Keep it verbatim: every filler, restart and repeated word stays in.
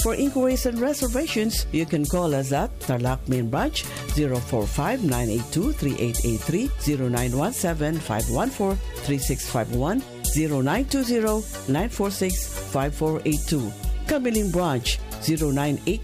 For inquiries and reservations, you can call us at Tarlac Main Branch, zero four five, nine eight two, three eight eight three, zero nine one seven, five one four, three six five one, zero nine two zero, nine four six, five four eight two. Kamiling Branch, zero nine eight